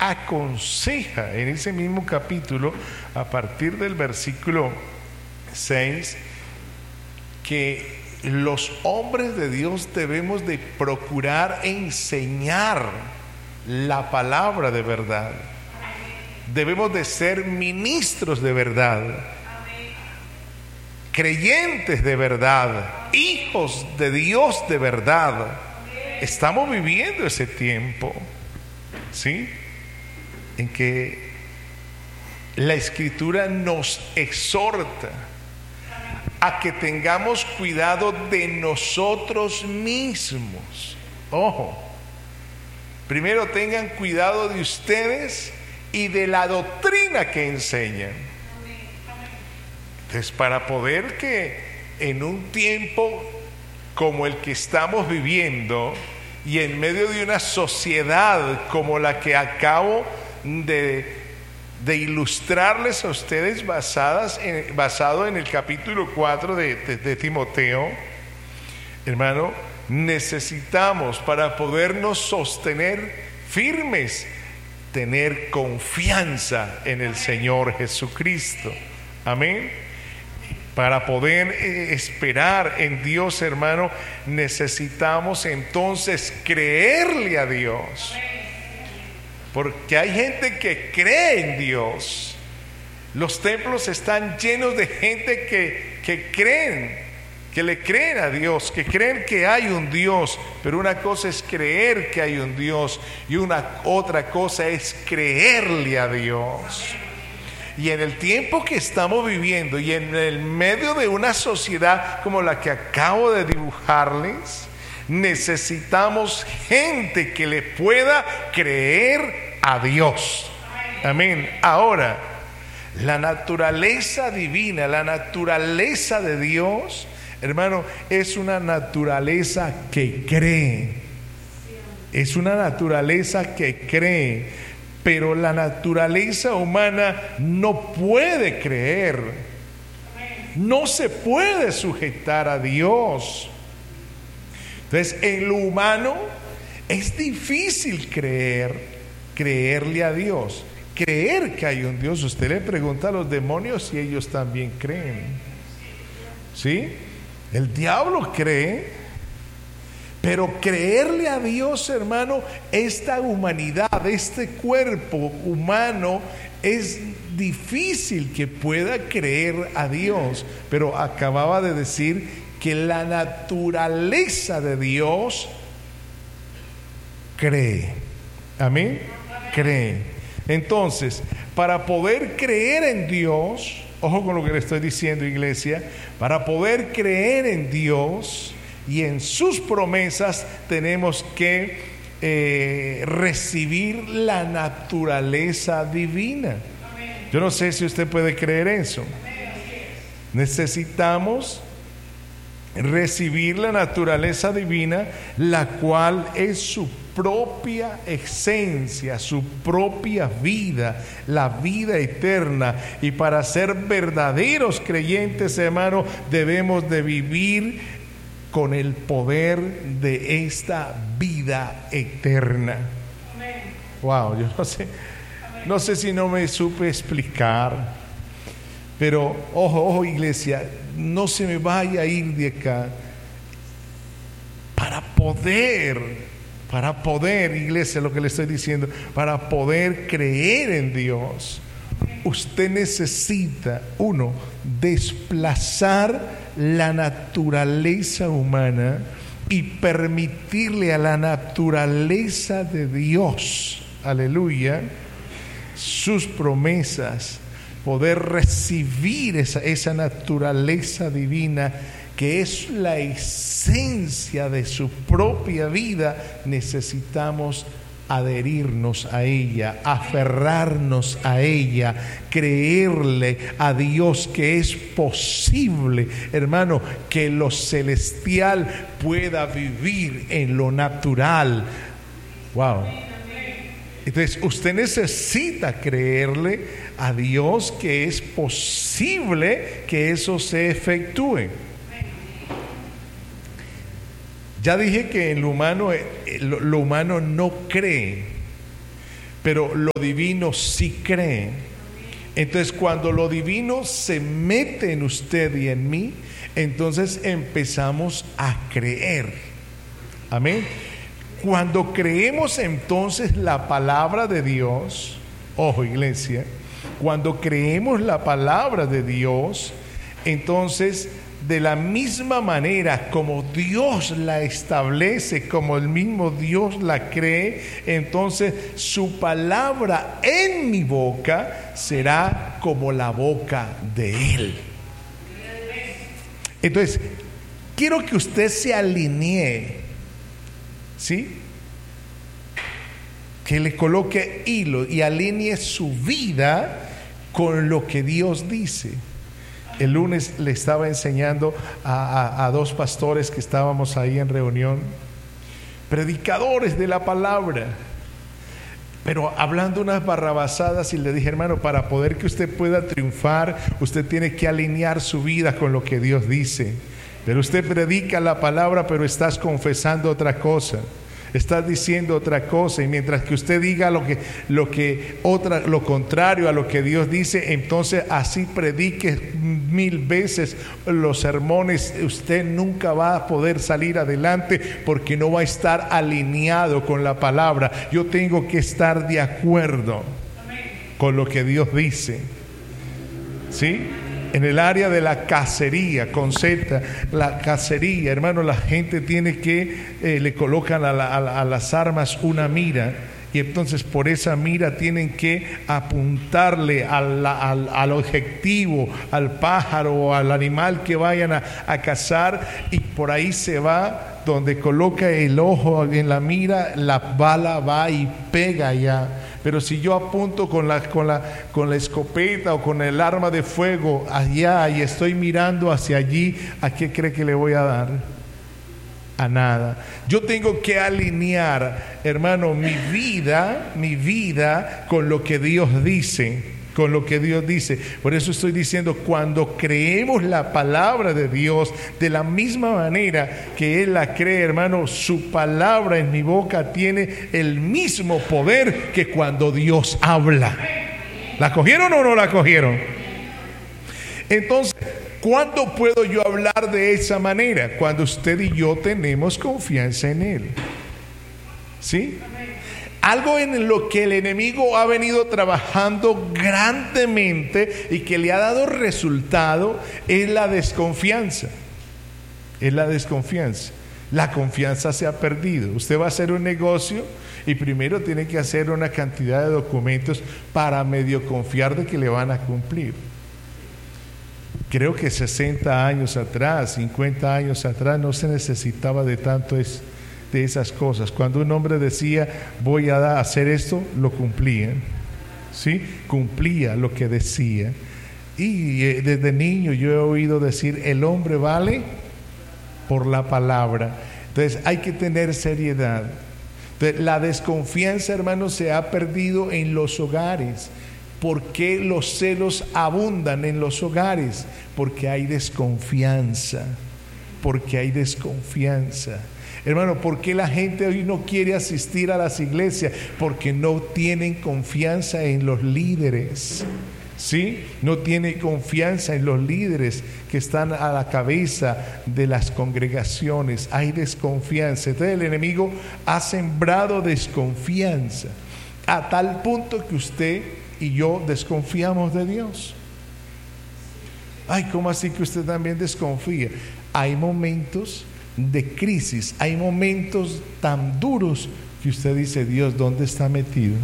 aconseja en ese mismo capítulo, a partir del versículo 6, que los hombres de Dios debemos de procurar enseñar la palabra de verdad. Debemos de ser ministros de verdad, creyentes de verdad, hijos de Dios de verdad. Estamos viviendo ese tiempo, ¿sí?, en que la Escritura nos exhorta a que tengamos cuidado de nosotros mismos. Ojo, primero tengan cuidado de ustedes y de la doctrina que enseñan. Entonces, para poder que en un tiempo como el que estamos viviendo y en medio de una sociedad como la que acabo de ilustrarles a ustedes, basado en el capítulo 4 de Timoteo, hermano, necesitamos, para podernos sostener firmes, tener confianza en el Señor Jesucristo. Amén. Para poder esperar en Dios, hermano, necesitamos entonces creerle a Dios. Porque hay gente que cree en Dios. Los templos están llenos de gente que creen, que le creen a Dios, que creen que hay un Dios. Pero una cosa es creer que hay un Dios y otra cosa es creerle a Dios. Y en el tiempo que estamos viviendo y en el medio de una sociedad como la que acabo de dibujarles, necesitamos gente que le pueda creer a Dios. Amén. Ahora, la naturaleza divina, la naturaleza de Dios, hermano, es una naturaleza que cree. Es una naturaleza que cree, pero la naturaleza humana no puede creer. No se puede sujetar a Dios. Entonces, en lo humano es difícil creerle a Dios, creer que hay un Dios. Usted le pregunta a los demonios si ellos también creen. ¿Sí? El diablo cree, pero creerle a Dios, hermano, esta humanidad, este cuerpo humano, es difícil que pueda creer a Dios. Pero acababa de decir que la naturaleza de Dios cree. Amén. Cree. Entonces, para poder creer en Dios, ojo con lo que le estoy diciendo, iglesia, para poder creer en Dios y en sus promesas, tenemos que recibir la naturaleza divina. Yo no sé si usted puede creer eso. Necesitamos recibir la naturaleza divina, la cual es su propia esencia, su propia vida, la vida eterna. Y para ser verdaderos creyentes, hermano, debemos de vivir con el poder de esta vida eterna. Wow, yo no sé si no me supe explicar, pero ojo, iglesia, no se me vaya a ir de acá. Para poder, iglesia, lo que le estoy diciendo, para poder creer en Dios, usted necesita, uno, desplazar la naturaleza humana y permitirle a la naturaleza de Dios, aleluya, sus promesas, poder recibir esa naturaleza divina que es la esencia de su propia vida. Necesitamos adherirnos a ella, aferrarnos a ella, creerle a Dios que es posible, hermano, que lo celestial pueda vivir en lo natural. Wow. Entonces usted necesita creerle a Dios que es posible que eso se efectúe. Ya dije que en lo humano no cree, pero lo divino sí cree. Entonces, cuando lo divino se mete en usted y en mí, entonces empezamos a creer. Amén. Cuando creemos entonces la palabra de Dios, ojo iglesia, cuando creemos la palabra de Dios, entonces de la misma manera como Dios la establece, como el mismo Dios la cree, entonces su palabra en mi boca será como la boca de Él. Entonces, quiero que usted se alinee, ¿sí? Que le coloque hilo y alinee su vida con lo que Dios dice. El lunes le estaba enseñando a dos pastores que estábamos ahí en reunión, predicadores de la palabra, pero hablando unas barrabasadas, y le dije, hermano, para poder que usted pueda triunfar, usted tiene que alinear su vida con lo que Dios dice. Pero usted predica la palabra, pero estás confesando otra cosa, estás diciendo otra cosa, y mientras que usted diga lo contrario a lo que Dios dice, entonces así predique 1000 veces los sermones, usted nunca va a poder salir adelante porque no va a estar alineado con la palabra. Yo tengo que estar de acuerdo con lo que Dios dice, ¿sí? En el área de la cacería, con Z, la cacería, hermano, la gente tiene que, le colocan a las armas una mira, y entonces por esa mira tienen que apuntarle al objetivo, al pájaro o al animal que vayan a cazar, y por ahí se va, donde coloca el ojo en la mira, la bala va y pega allá. Pero si yo apunto con la escopeta o con el arma de fuego allá y estoy mirando hacia allí, ¿a qué cree que le voy a dar? A nada. Yo tengo que alinear, hermano, mi vida con lo que Dios dice. Con lo que Dios dice. Por eso estoy diciendo, cuando creemos la palabra de Dios de la misma manera que Él la cree, hermano, su palabra en mi boca tiene el mismo poder que cuando Dios habla. ¿La cogieron o no la cogieron? Entonces, ¿cuándo puedo yo hablar de esa manera? Cuando usted y yo tenemos confianza en Él. ¿Sí? Algo en lo que el enemigo ha venido trabajando grandemente y que le ha dado resultado es la desconfianza. Es la desconfianza. La confianza se ha perdido. Usted va a hacer un negocio y primero tiene que hacer una cantidad de documentos para medio confiar de que le van a cumplir. Creo que 60 años atrás, 50 años atrás no se necesitaba de tanto de esas cosas. Cuando un hombre decía voy a hacer esto, lo cumplía, ¿sí? Cumplía lo que decía. Y desde niño yo he oído decir el hombre vale por la palabra. Entonces hay que tener seriedad. Entonces, la desconfianza, hermanos, se ha perdido en los hogares. ¿Por qué los celos abundan en los hogares? Porque hay desconfianza. Porque hay desconfianza. Hermano, ¿por qué la gente hoy no quiere asistir a las iglesias? Porque no tienen confianza en los líderes, ¿sí? No tienen confianza en los líderes que están a la cabeza de las congregaciones. Hay desconfianza. Entonces el enemigo ha sembrado desconfianza a tal punto que usted y yo desconfiamos de Dios. Ay, ¿cómo así que usted también desconfía? Hay momentos de crisis, hay momentos tan duros que usted dice, Dios, ¿dónde está metido?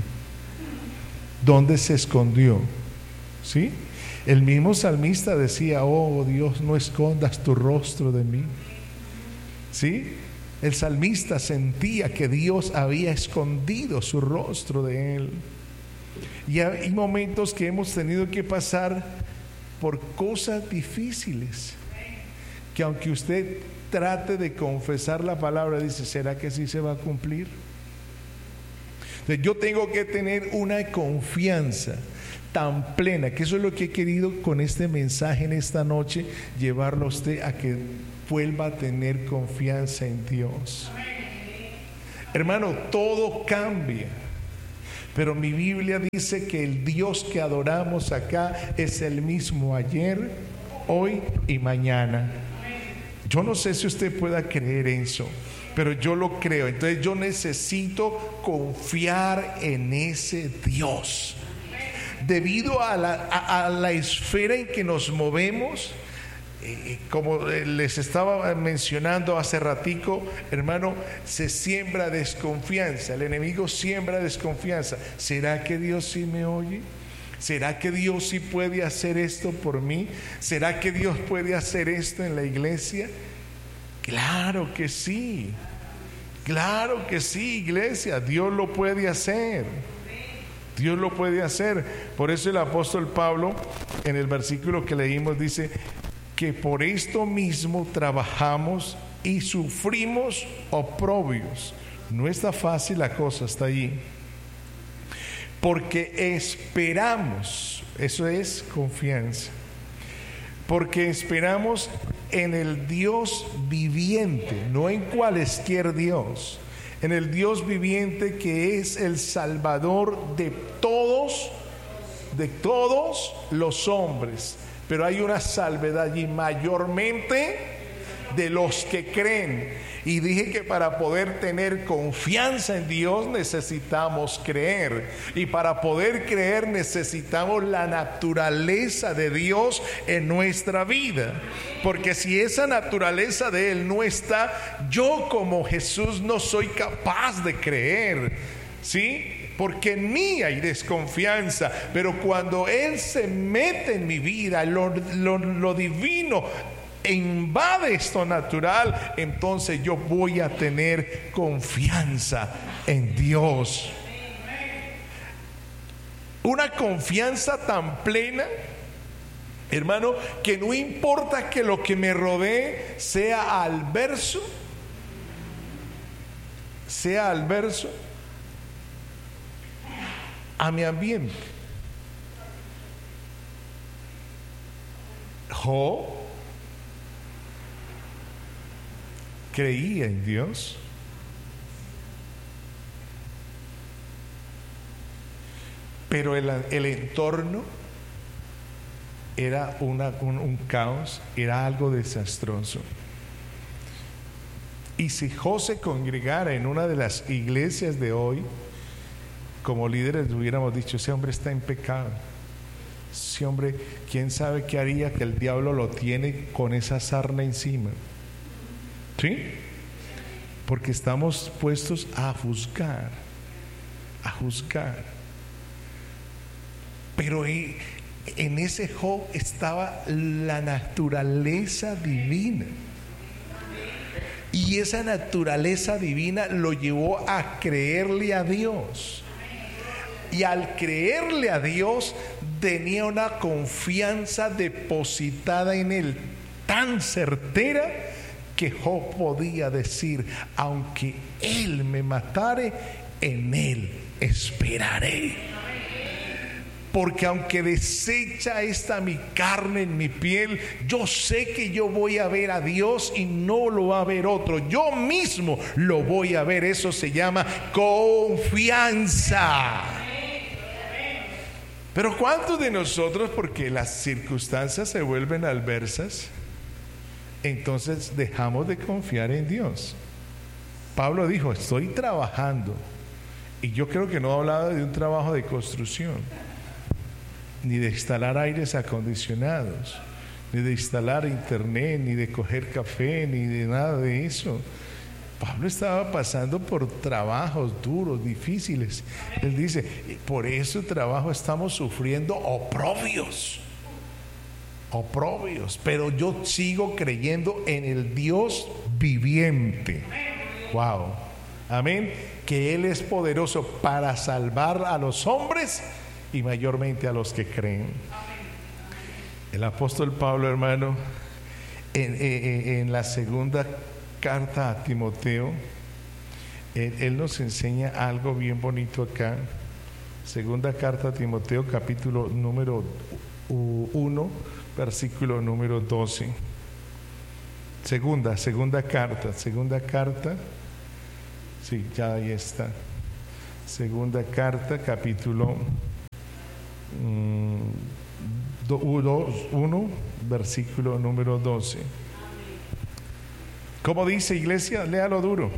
¿Dónde se escondió? ¿Sí? El mismo salmista decía, oh Dios, no escondas tu rostro de mí. ¿Sí? El salmista sentía que Dios había escondido su rostro de él. Y hay momentos que hemos tenido que pasar por cosas difíciles, que aunque usted trate de confesar la palabra, dice, ¿será que sí se va a cumplir? Entonces, yo tengo que tener una confianza tan plena, que eso es lo que he querido con este mensaje en esta noche, llevarlo a usted a que vuelva a tener confianza en Dios. Hermano, todo cambia. Pero mi Biblia dice que el Dios que adoramos acá es el mismo ayer, hoy y mañana. Yo no sé si usted pueda creer eso, pero yo lo creo. Entonces yo necesito confiar en ese Dios. Debido a la esfera en que nos movemos, como les estaba mencionando hace ratico, hermano, se siembra desconfianza. El enemigo siembra desconfianza. ¿Será que Dios sí me oye? ¿Será que Dios sí puede hacer esto por mí? ¿Será que Dios puede hacer esto en la iglesia? Claro que sí. Claro que sí, iglesia. Dios lo puede hacer. Dios lo puede hacer. Por eso el apóstol Pablo, en el versículo que leímos, dice que por esto mismo trabajamos y sufrimos oprobios. No está fácil la cosa, está allí. Porque esperamos, eso es confianza. Porque esperamos en el Dios viviente, no en cualesquier Dios. En el Dios viviente que es el Salvador de todos los hombres. Pero hay una salvedad allí, mayormente de los que creen. Y dije que para poder tener confianza en Dios necesitamos creer. Y para poder creer necesitamos la naturaleza de Dios en nuestra vida. Porque si esa naturaleza de Él no está, yo como Jesús no soy capaz de creer. ¿Sí? Porque en mí hay desconfianza, pero cuando Él se mete en mi vida, lo divino invade esto natural, entonces yo voy a tener confianza en Dios. Una confianza tan plena, hermano, que no importa que lo que me rodee sea adverso, a mi ambiente. Job creía en Dios, pero el entorno era un caos, era algo desastroso. Y si Job se congregara en una de las iglesias de hoy, como líderes hubiéramos dicho, ese hombre está en pecado. Ese hombre, quién sabe qué haría, que el diablo lo tiene con esa sarna encima. ¿Sí? Porque estamos puestos a juzgar. Pero en ese Job estaba la naturaleza divina. Y esa naturaleza divina lo llevó a creerle a Dios. Y al creerle a Dios tenía una confianza depositada en Él tan certera que Job podía decir: aunque Él me matare, en Él esperaré. Porque aunque desecha esta mi carne en mi piel, yo sé que yo voy a ver a Dios y no lo va a ver otro. Yo mismo lo voy a ver. Eso se llama confianza. Pero ¿cuántos de nosotros, porque las circunstancias se vuelven adversas, entonces dejamos de confiar en Dios? Pablo dijo: estoy trabajando. Y yo creo que no hablaba de un trabajo de construcción, ni de instalar aires acondicionados, ni de instalar internet, ni de coger café, ni de nada de eso. Pablo estaba pasando por trabajos duros, difíciles. Él dice: por ese trabajo estamos sufriendo oprobios, pero yo sigo creyendo en el Dios viviente. Wow, amén. Que Él es poderoso para salvar a los hombres y mayormente a los que creen. El apóstol Pablo, hermano, en la segunda carta a Timoteo, él nos enseña algo bien bonito acá. Segunda carta a Timoteo, capítulo número 1, versículo número 12. Segunda carta. Sí, ya ahí está. Segunda carta, capítulo 1, versículo número 12. ¿Cómo dice, iglesia? Léalo duro.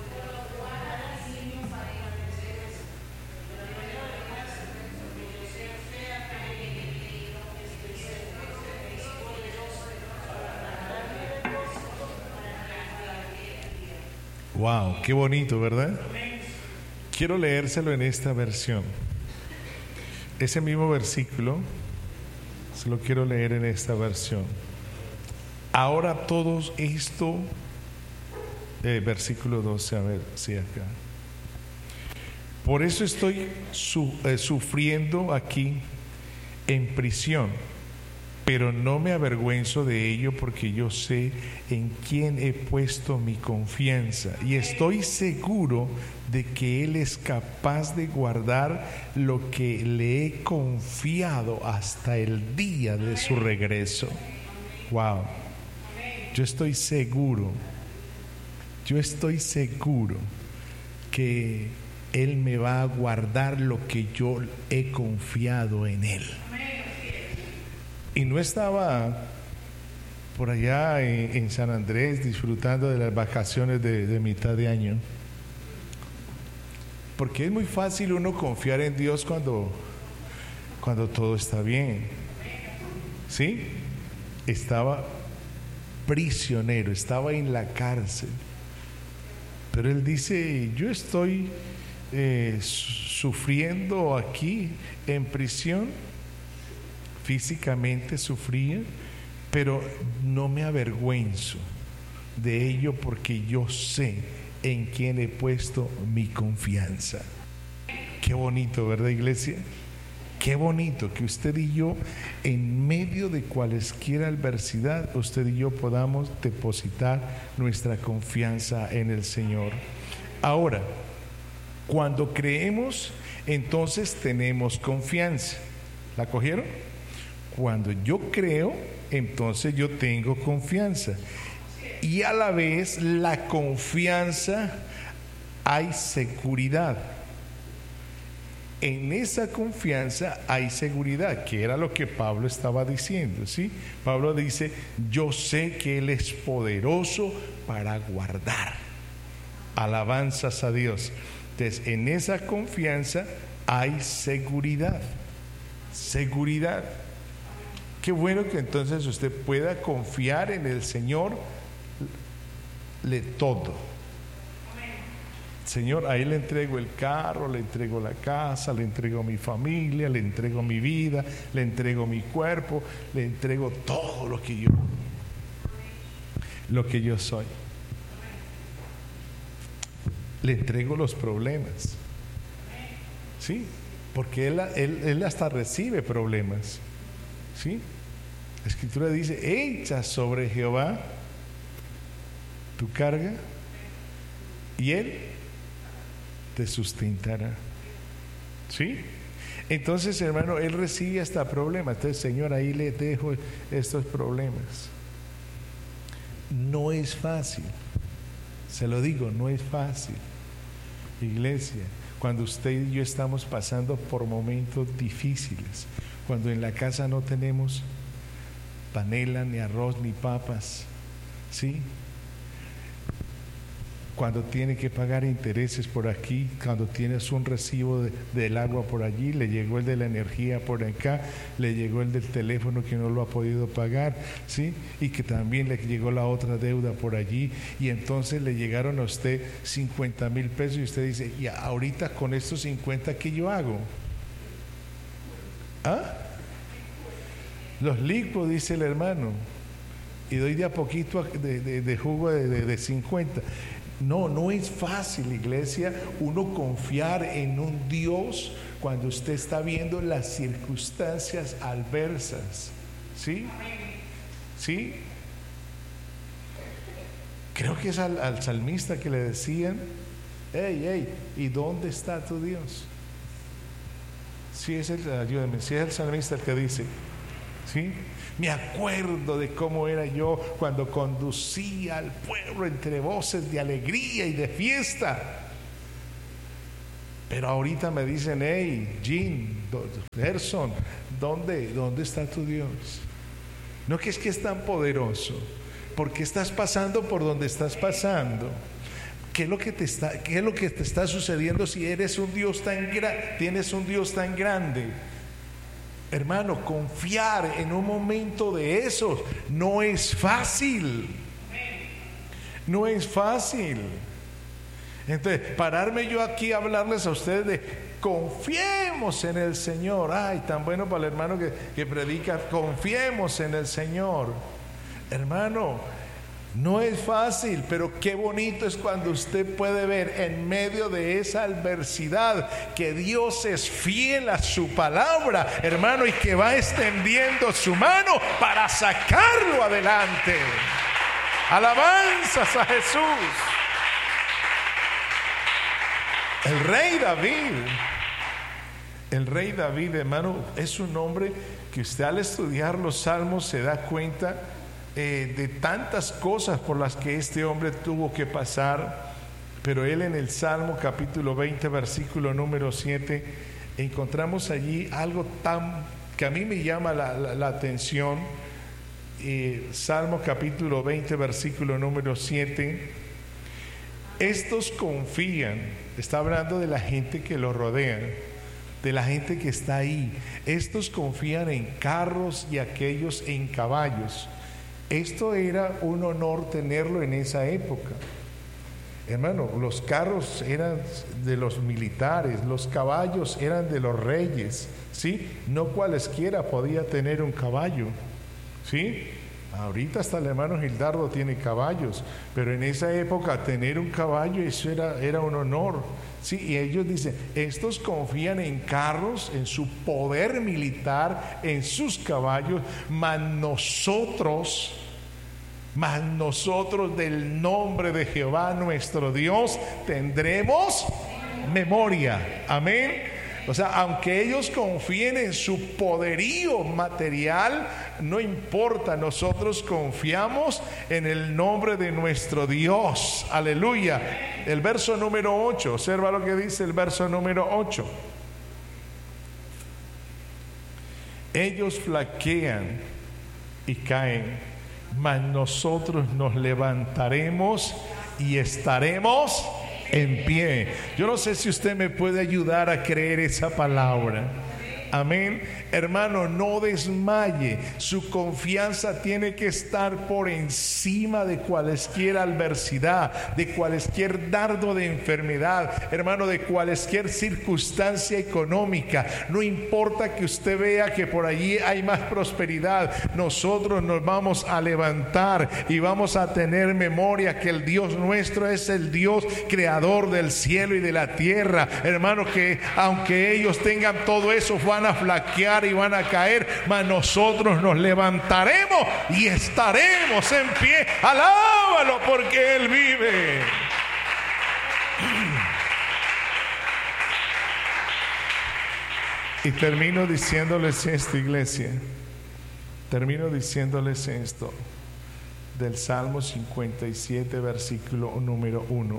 Wow, qué bonito, ¿verdad? Quiero leérselo en esta versión. Ese mismo versículo se lo quiero leer en esta versión. Ahora todo esto, versículo 12, a ver si acá. Por eso estoy sufriendo aquí en prisión, pero no me avergüenzo de ello, porque yo sé en quién he puesto mi confianza y estoy seguro de que Él es capaz de guardar lo que le he confiado hasta el día de su regreso. Wow. Yo estoy seguro que Él me va a guardar lo que yo he confiado en Él. Y no estaba por allá en San Andrés disfrutando de las vacaciones de mitad de año, porque es muy fácil uno confiar en Dios cuando todo está bien. ¿Sí? Estaba prisionero, estaba en la cárcel, pero él dice: yo estoy sufriendo aquí en prisión. Físicamente sufría, pero no me avergüenzo de ello, porque yo sé en quién he puesto mi confianza. Qué bonito, ¿verdad, iglesia? Qué bonito que usted y yo, en medio de cualesquiera adversidad, usted y yo podamos depositar nuestra confianza en el Señor. Ahora, cuando creemos, entonces tenemos confianza. ¿La cogieron? Cuando yo creo, entonces yo tengo confianza. Y a la vez, la confianza, hay seguridad. En esa confianza hay seguridad, que era lo que Pablo estaba diciendo, ¿sí? Pablo dice: yo sé que Él es poderoso para guardar. Alabanzas a Dios. Entonces, en esa confianza hay seguridad. Seguridad. Qué bueno que entonces usted pueda confiar en el Señor de todo. Señor, ahí le entrego el carro, le entrego la casa, le entrego mi familia, le entrego mi vida, le entrego mi cuerpo, le entrego todo lo que yo soy. Le entrego los problemas. ¿Sí? Porque él hasta recibe problemas. ¿Sí? La Escritura dice: echa sobre Jehová tu carga y Él te sustentará. ¿Sí? Entonces, hermano, Él recibe hasta problemas. Entonces, Señor, ahí le dejo estos problemas. No es fácil. Se lo digo, no es fácil. Iglesia, cuando usted y yo estamos pasando por momentos difíciles, cuando en la casa no tenemos panela, ni arroz, ni papas, ¿sí? Cuando tiene que pagar intereses por aquí, cuando tienes un recibo del agua por allí, le llegó el de la energía por acá, le llegó el del teléfono que no lo ha podido pagar, ¿sí? Y que también le llegó la otra deuda por allí, y entonces le llegaron a usted 50,000 pesos y usted dice: y ahorita con estos 50, ¿qué yo hago? ¿Ah? Los licuo, dice el hermano, y doy de a poquito de jugo de 50. No es fácil, iglesia, uno confiar en un Dios cuando usted está viendo las circunstancias adversas. ¿Sí? ¿Sí? Creo que es al salmista que le decían: hey, ¿y dónde está tu Dios? Ayúdame, si es el salmista el que dice, ¿sí? Me acuerdo de cómo era yo cuando conducía al pueblo entre voces de alegría y de fiesta. Pero ahorita me dicen, hey, Jean, Gerson, ¿dónde está tu Dios? No, que es que es tan poderoso. ¿Por qué estás pasando por donde estás pasando? ¿Qué es lo que te está sucediendo si tienes un Dios tan grande? Hermano, confiar en un momento de esos no es fácil. No es fácil. Entonces, pararme yo aquí a hablarles a ustedes de confiemos en el Señor. Ay, tan bueno para el hermano que predica, confiemos en el Señor. Hermano, no es fácil, pero qué bonito es cuando usted puede ver en medio de esa adversidad que Dios es fiel a su palabra, hermano, y que va extendiendo su mano para sacarlo adelante. Alabanzas a Jesús. El rey David, hermano, es un hombre que usted al estudiar los salmos se da cuenta de tantas cosas por las que este hombre tuvo que pasar. Pero él en el Salmo capítulo 20 versículo número 7 encontramos allí algo tan que a mí me llama la atención. Salmo capítulo 20 versículo número 7: estos confían, está hablando de la gente que lo rodea, de la gente que está ahí. Estos confían en carros y aquellos en caballos. Esto era un honor tenerlo en esa época. Hermano, los carros eran de los militares, los caballos eran de los reyes, ¿sí? No cualesquiera podía tener un caballo, ¿sí? Ahorita hasta el hermano Gildardo tiene caballos, pero en esa época tener un caballo, eso era un honor, ¿sí? Y ellos dicen, estos confían en carros, en su poder militar, en sus caballos, mas nosotros del nombre de Jehová nuestro Dios tendremos memoria. Amén. O sea, aunque ellos confíen en su poderío material, no importa, nosotros confiamos en el nombre de nuestro Dios. Aleluya. El verso número 8, observa lo que dice el verso número 8. Ellos flaquean y caen, mas nosotros nos levantaremos y estaremos en pie. Yo no sé si usted me puede ayudar a creer esa palabra. Amén. Hermano, no desmaye. Su confianza tiene que estar por encima de cualquier adversidad, de cualquier dardo de enfermedad, hermano, de cualquier circunstancia económica. No importa que usted vea que por allí hay más prosperidad, nosotros nos vamos a levantar y vamos a tener memoria que el Dios nuestro es el Dios creador del cielo y de la tierra. Hermano, que aunque ellos tengan todo eso, van a flaquear y van a caer, mas nosotros nos levantaremos y estaremos en pie. Alábalo, porque Él vive. Y termino diciéndoles esto, iglesia. Termino diciéndoles esto del Salmo 57 versículo número 1.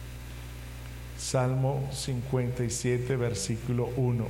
Salmo 57 versículo 1.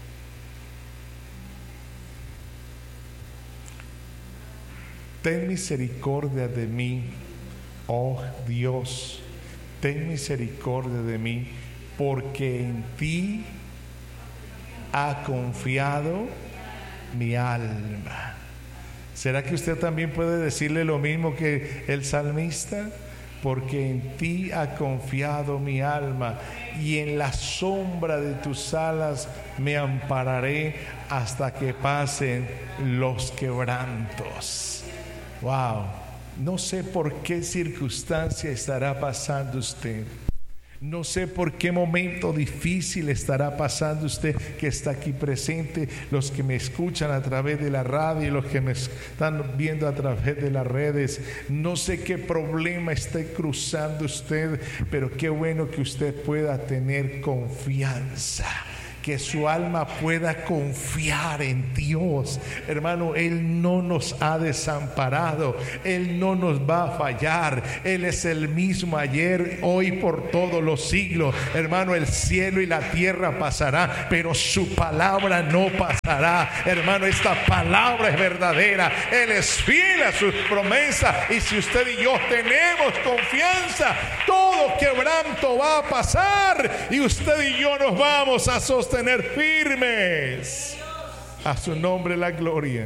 Ten misericordia de mí, oh Dios, ten misericordia de mí, porque en ti ha confiado mi alma. ¿Será que usted también puede decirle lo mismo que el salmista? Porque en ti ha confiado mi alma, y en la sombra de tus alas me ampararé hasta que pasen los quebrantos. Wow, no sé por qué circunstancia estará pasando usted. No sé por qué momento difícil estará pasando usted que está aquí presente, los que me escuchan a través de la radio y los que me están viendo a través de las redes. No sé qué problema esté cruzando usted, pero qué bueno que usted pueda tener confianza. que su alma pueda confiar en Dios. Hermano, Él no nos ha desamparado, Él no nos va a fallar. Él es el mismo ayer, hoy, por todos los siglos. Hermano, el cielo y la tierra pasará, pero su palabra no pasará. Hermano, esta palabra es verdadera. Él es fiel a sus promesas, y si usted y yo tenemos confianza, todo quebranto va a pasar y usted y yo nos vamos a sostener firmes. A su nombre la gloria.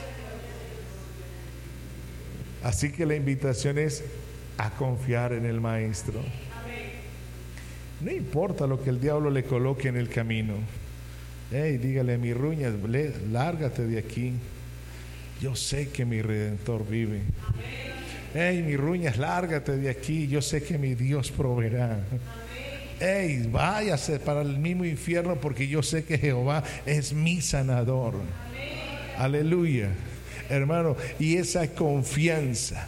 Así que la invitación es a confiar en el Maestro. No importa lo que el diablo le coloque en el camino. Dígale: mi ruña, lárgate de aquí. Yo sé que mi Redentor vive. Mi ruñas, lárgate de aquí. Yo sé que mi Dios proveerá. Váyase para el mismo infierno, porque yo sé que Jehová es mi sanador. Aleluya, hermano. Y esa confianza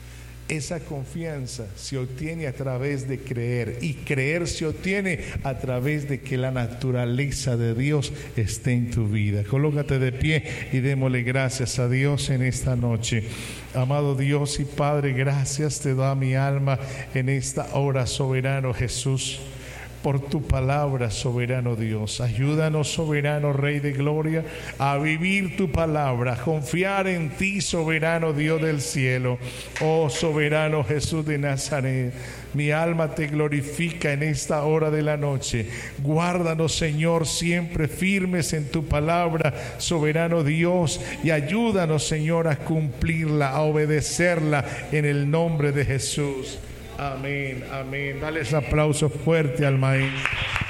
se obtiene a través de creer, y creer se obtiene a través de que la naturaleza de Dios esté en tu vida. Colócate de pie y démosle gracias a Dios en esta noche. Amado Dios y Padre, gracias te da mi alma en esta hora, soberano Jesús, por tu palabra, soberano Dios. Ayúdanos, soberano Rey de Gloria, a vivir tu palabra, a confiar en ti, soberano Dios del cielo. Oh soberano Jesús de Nazaret, mi alma te glorifica en esta hora de la noche. Guárdanos, Señor, siempre firmes en tu palabra, soberano Dios, y ayúdanos, Señor, a cumplirla, a obedecerla, en el nombre de Jesús. Amén, amén. Dale ese aplauso fuerte al Maestro.